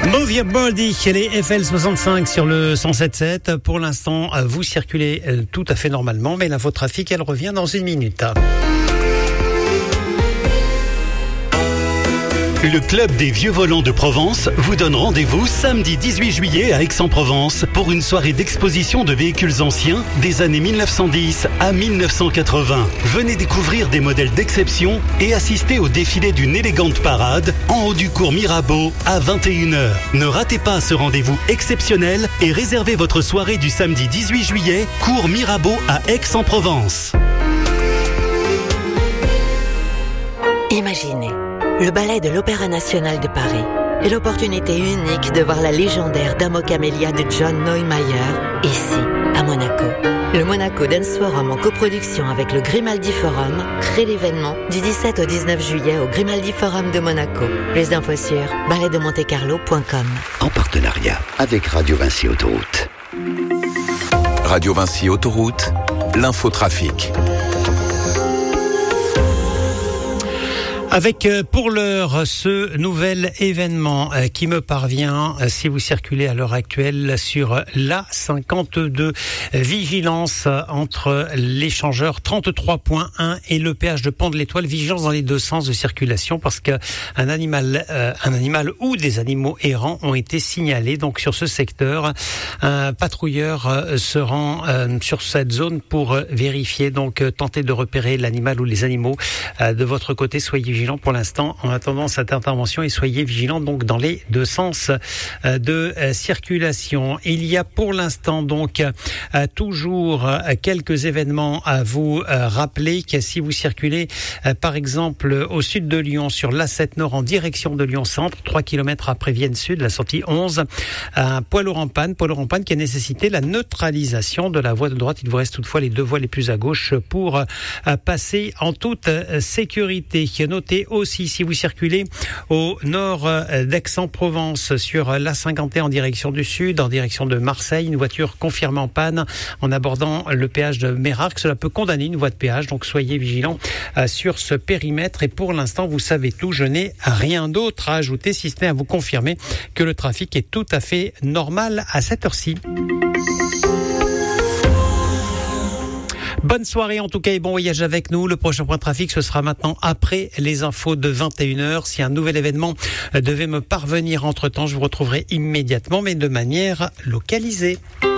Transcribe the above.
Move Your Body, les FL65 sur le 107.7. Pour l'instant, vous circulez tout à fait normalement, mais l'infotrafic, elle revient dans une minute. Le Club des Vieux Volants de Provence vous donne rendez-vous samedi 18 juillet à Aix-en-Provence pour une soirée d'exposition de véhicules anciens des années 1910 à 1980. Venez découvrir des modèles d'exception et assister au défilé d'une élégante parade en haut du cours Mirabeau à 21h. Ne ratez pas ce rendez-vous exceptionnel et réservez votre soirée du samedi 18 juillet, cours Mirabeau à Aix-en-Provence. Imaginez le ballet de l'Opéra National de Paris et l'opportunité unique de voir la légendaire Dame aux Camélias de John Neumeier ici, à Monaco. Le Monaco Dance Forum en coproduction avec le Grimaldi Forum crée l'événement du 17 au 19 juillet au Grimaldi Forum de Monaco. Plus d'infos sur balletdemontecarlo.com. En partenariat avec Radio Vinci Autoroute. Radio Vinci Autoroute, l'infotrafic. Avec pour l'heure ce nouvel événement qui me parvient si vous circulez à l'heure actuelle sur l'A52, vigilance entre l'échangeur 33.1 et le péage de Pont de l'Étoile, vigilance dans les deux sens de circulation parce que un animal ou des animaux errants ont été signalés. Donc sur ce secteur, un patrouilleur se rend sur cette zone pour vérifier, donc tenter de repérer l'animal ou les animaux de votre côté. Soyez vigilants pour l'instant en attendant cette intervention et soyez vigilants donc dans les deux sens de circulation. Il y a pour l'instant donc toujours quelques événements à vous rappeler que si vous circulez par exemple au sud de Lyon sur l'A7 Nord en direction de Lyon Centre, 3 km après Vienne Sud, la sortie 11, un poids lourd en panne qui a nécessité la neutralisation de la voie de droite. Il vous reste toutefois les deux voies les plus à gauche pour passer en toute sécurité. Notez aussi si vous circulez au nord d'Aix-en-Provence sur l'A51 en direction du sud, en direction de Marseille, une voiture confirmée en panne en abordant le péage de Mérarques. Cela peut condamner une voie de péage, donc soyez vigilants sur ce périmètre. Et pour l'instant, vous savez tout, je n'ai rien d'autre à ajouter si ce n'est à vous confirmer que le trafic est tout à fait normal à cette heure-ci. Bonne soirée en tout cas et bon voyage avec nous. Le prochain point de trafic, ce sera maintenant après les infos de 21h. Si un nouvel événement devait me parvenir entre-temps, je vous retrouverai immédiatement, mais de manière localisée.